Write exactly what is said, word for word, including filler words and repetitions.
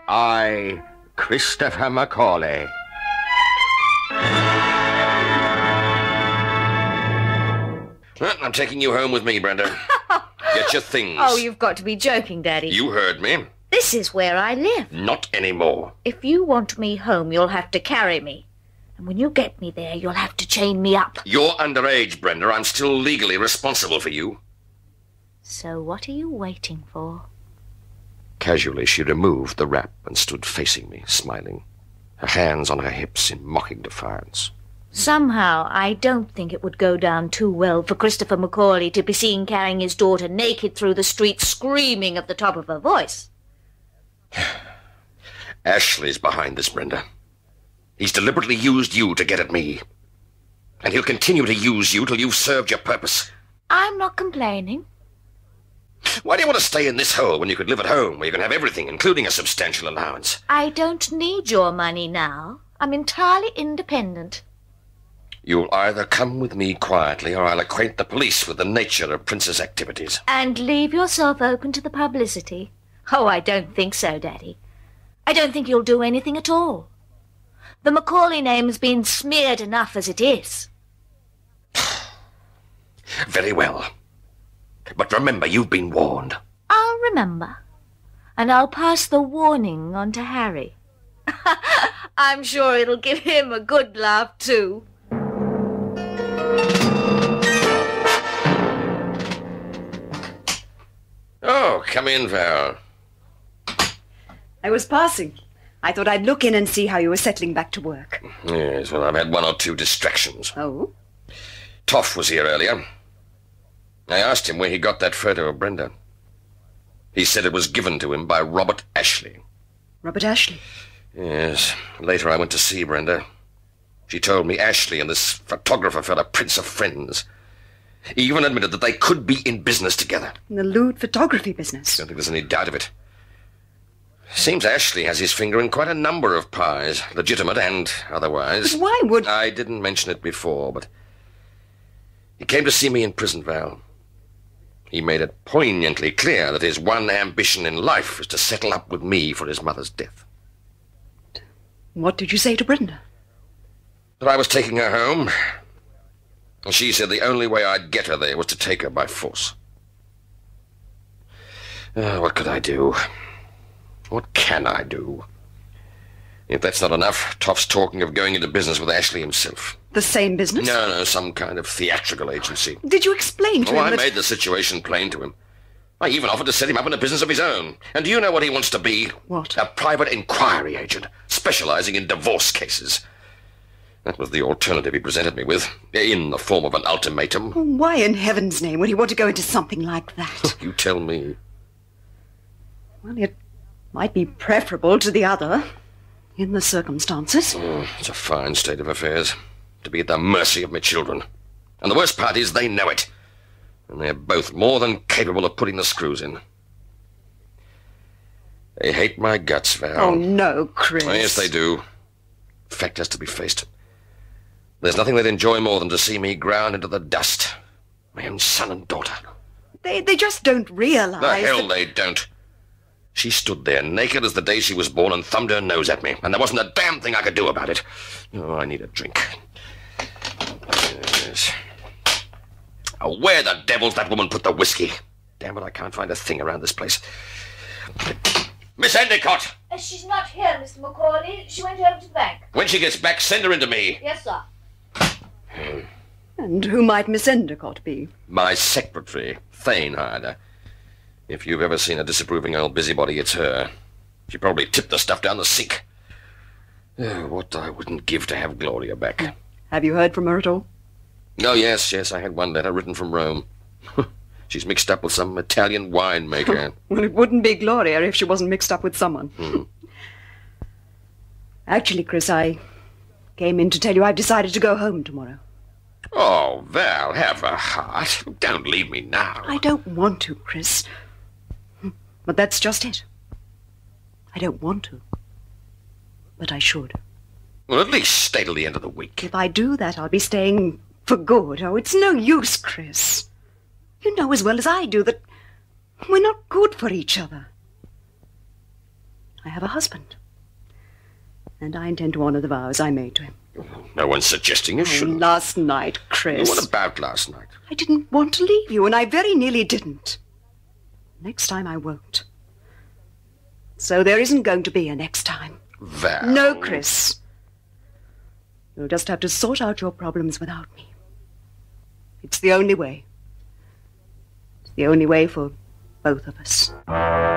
I, Christopher Macaulay. Well, I'm taking you home with me, Brenda. Get your things. Oh, you've got to be joking, Daddy. You heard me. This is where I live. Not anymore. If you want me home, you'll have to carry me. And when you get me there, you'll have to chain me up. You're underage, Brenda. I'm still legally responsible for you. So what are you waiting for? Casually, she removed the wrap and stood facing me, smiling, her hands on her hips in mocking defiance. Somehow, I don't think it would go down too well for Christopher Macaulay to be seen carrying his daughter naked through the street, screaming at the top of her voice. Ashley's behind this, Brenda. He's deliberately used you to get at me. And he'll continue to use you till you've served your purpose. I'm not complaining. Why do you want to stay in this hole when you could live at home, where you can have everything, including a substantial allowance? I don't need your money now. I'm entirely independent. You'll either come with me quietly, or I'll acquaint the police with the nature of Prince's activities. And leave yourself open to the publicity? Oh, I don't think so, Daddy. I don't think you'll do anything at all. The Macaulay name's been smeared enough as it is. Very well. But remember, you've been warned. I'll remember. And I'll pass the warning on to Harry. I'm sure it'll give him a good laugh, too. Oh, come in, Val. I was passing. I thought I'd look in and see how you were settling back to work. Yes, well, I've had one or two distractions. Oh? Toff was here earlier. I asked him where he got that photo of Brenda. He said it was given to him by Robert Ashley. Robert Ashley? Yes. Later I went to see Brenda. She told me Ashley and this photographer fellow Prince are friends. He even admitted that they could be in business together. In the lewd photography business? I don't think there's any doubt of it. Seems Ashley has his finger in quite a number of pies, legitimate and otherwise. But why would... I didn't mention it before, but he came to see me in prison, Val. He made it poignantly clear that his one ambition in life was to settle up with me for his mother's death. What did you say to Brenda? That I was taking her home, and she said the only way I'd get her there was to take her by force. Uh, what could I do? What can I do? If that's not enough, Toff's talking of going into business with Ashley himself. The same business? No, no, some kind of theatrical agency. Did you explain to oh, him I that... made the situation plain to him. I even offered to set him up in a business of his own. And do you know what he wants to be? What? A private inquiry agent, specializing in divorce cases. That was the alternative he presented me with, in the form of an ultimatum. Oh, why in heaven's name would he want to go into something like that? You tell me. Well, it might be preferable to the other, in the circumstances. Oh, it's a fine state of affairs, to be at the mercy of my children. And the worst part is they know it. And they're both more than capable of putting the screws in. They hate my guts, Val. Oh, no, Chris. Oh, yes, they do. Fact has to be faced. There's nothing they'd enjoy more than to see me ground into the dust. My own son and daughter. They, they just don't realize... The hell that... they don't. She stood there, naked as the day she was born, and thumbed her nose at me, and there wasn't a damn thing I could do about it. Oh, I need a drink. Yes. Oh, where the devil's that woman put the whiskey? Damn it, I can't find a thing around this place. Miss Endicott! Uh, she's not here, Mister Macaulay. She went over to the bank. When she gets back, send her in to me. Yes, sir. And who might Miss Endicott be? My secretary, Thane hired her. If you've ever seen a disapproving old busybody, it's her. She probably tipped the stuff down the sink. Oh, what I wouldn't give to have Gloria back. Have you heard from her at all? Oh, yes, yes, I had one letter written from Rome. She's mixed up with some Italian winemaker. Well, it wouldn't be Gloria if she wasn't mixed up with someone. Mm. Actually, Chris, I came in to tell you I've decided to go home tomorrow. Oh, Val, have a heart. Don't leave me now. I don't want to, Chris. But that's just it. I don't want to. But I should. Well, at least stay till the end of the week. If I do that, I'll be staying for good. Oh, it's no use, Chris. You know as well as I do that we're not good for each other. I have a husband. And I intend to honor the vows I made to him. No one's suggesting you Oh, shouldn't. last night, Chris. What about last night? I didn't want to leave you, and I very nearly didn't. Next time I won't. So there isn't going to be a next time. Val. No, Chris. You'll just have to sort out your problems without me. It's the only way. It's the only way for both of us.